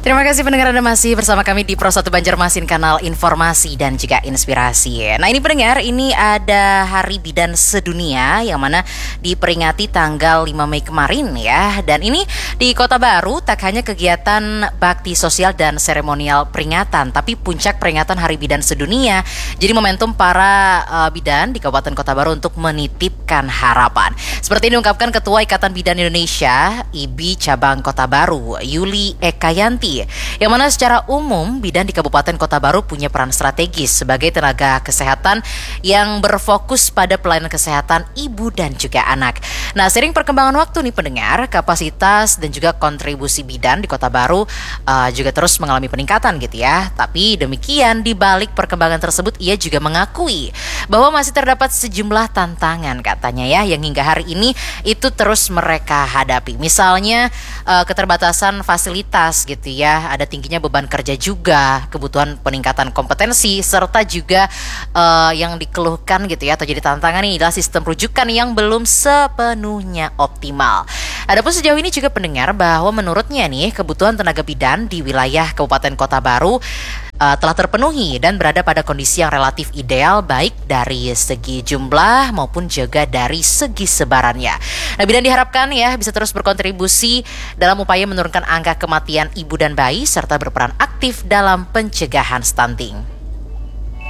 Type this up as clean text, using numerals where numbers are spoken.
Terima kasih pendengar, Anda masih bersama kami di Pro 1 Banjarmasin, kanal informasi dan juga inspirasi. Nah ini pendengar, ini ada Hari Bidan Sedunia yang mana diperingati tanggal 5 Mei kemarin ya. Dan ini di Kota Baru tak hanya kegiatan bakti sosial dan seremonial peringatan, tapi puncak peringatan Hari Bidan Sedunia jadi momentum para bidan di Kabupaten Kota Baru untuk menitipkan harapan. Seperti diungkapkan Ketua Ikatan Bidan Indonesia IBI Cabang Kota Baru, Yuli Ekayanti, yang mana secara umum bidan di Kabupaten Kota Baru punya peran strategis sebagai tenaga kesehatan yang berfokus pada pelayanan kesehatan ibu dan juga anak. Nah, seiring perkembangan waktu nih pendengar, kapasitas dan juga kontribusi bidan di Kota Baru juga terus mengalami peningkatan gitu ya. Tapi demikian, di balik perkembangan tersebut ia juga mengakui bahwa masih terdapat sejumlah tantangan katanya ya, yang hingga hari ini itu terus mereka hadapi. Misalnya keterbatasan fasilitas gitu ya, ada tingginya beban kerja juga, kebutuhan peningkatan kompetensi, serta juga yang dikeluhkan gitu ya atau jadi tantangan ini adalah sistem rujukan yang belum sepenuhnya optimal. Adapun sejauh ini juga pendengar bahwa menurutnya nih kebutuhan tenaga bidan di wilayah Kabupaten Kota Baru telah terpenuhi dan berada pada kondisi yang relatif ideal, baik dari segi jumlah maupun juga dari segi sebarannya. Nah, bidan diharapkan ya bisa terus berkontribusi dalam upaya menurunkan angka kematian ibu dan bayi serta berperan aktif dalam pencegahan stunting.